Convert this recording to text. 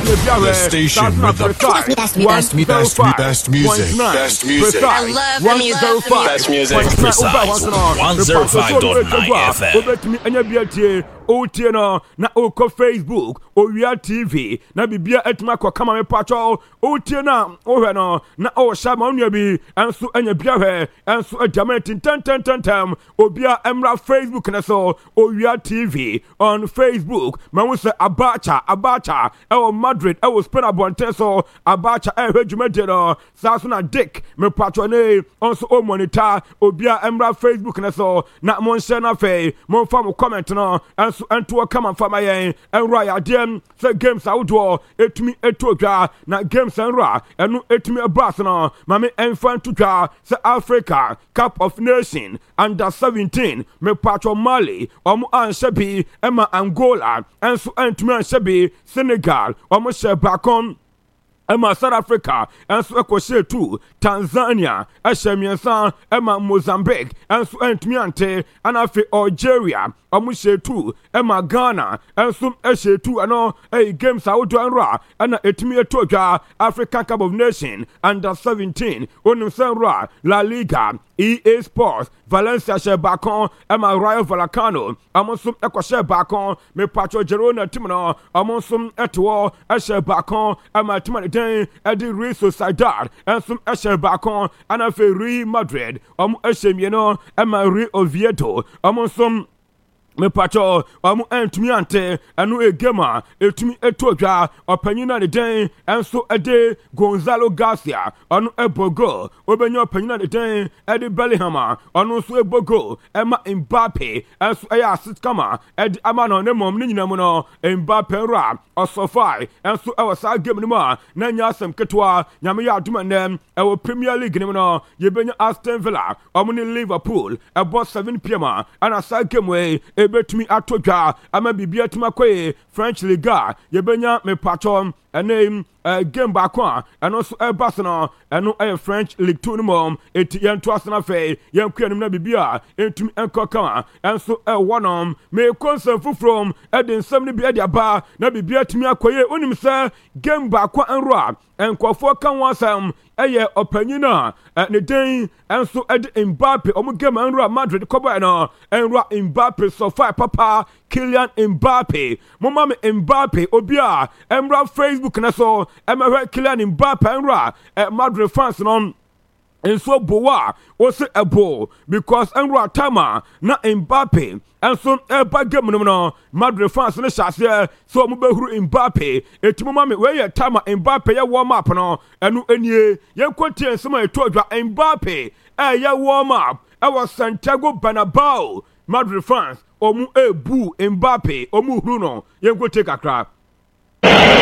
The station with the best music. Best music. I love the music. Best music. 105.9 FM. Otie no na oko Facebook Owia TV na bibia etuma kwa kama me pacho otie na ohwe no na o shama onua bi enso anya bia hwe enso adjament ten obia emra Facebook na so Owia TV on Facebook man we say abacha e Madrid e Spain abonte so abacha e hwe dwumade no saso na dick me pacho ne onso o monitor obia emra Facebook na so na mon share na fe mon fa mo comment no and to come and fama yen and raya dem say games outdoor etumi etodwa na games and ra enu etumi abrass no mame enfan tudwa say Africa Cup of Nation under 17 me patro Mali omo anshabi ema Angola enso entumi anshabi Senegal omo she bakon Emma South Africa enso ekoshe tu Tanzania eshemiensa Emma Mozambique enso entumi ante anafe Algeria omushe tu Emma Ghana enso eshe tu ano games awodo anra ana etumi etodwa African Cup of Nation under 17 onimsenra La Liga EA Sports Valencia she bakon Emma Rayo Vallecano amonsum ekoshe bakon me patro Girona timno amonsum etwo eshe bakon Emma timane Edi Real Sociedad ensum eshe bakon anafe Real Madrid eshemieno Emma Real Oviedo amonsum me pacho amu entumi ante anu egema etumi etodwa opanyina de den enso ede Gonzalo Garcia anu ebogo obenyo opanyina de den ede Bellingham anu so ebogo ema Mbappe enso eya asitkama ede amano ne mom ni nyina mu no Mbappe ra osofai enso ewa sa game ni ma na nya asem ketwa nyame ya aduma nem ewo Premier League ni mu no yebenya Aston Villa omu ni Liverpool ebo 7 pm ana sa game we betumi atodwa ama bibia tuma koye French Liga yebenya me patron ene game bakwa eno so ebasno eno French League 2 no eti yento asena fe yenkwanum na bibia entumi enkoka enso wonom me konsen from edin samni bia dia ba na bibia tumi akoye onim se game bakwa enro enkofo kan wasam eye opanyina ne den enso ed Mbappe omu game enro Madrid kobo no enro Mbappe so far papa Kylian Mbappe mama me Mbappe obia emra Facebook na so emra Kylian Mbappe enra Madrid fans no enso bowa wose ebo because enro tama na Mbappe enso eba game no Madrid fans ne shase so mo behuru Mbappe etimo mama we ye tama Mbappe ye warm up no enu enie ye kwoti ensema etodwa Mbappe ye warm up was Santiago Bernabeu Madrid fans omu ebu Mbappe omu huru no ye kwoti kakra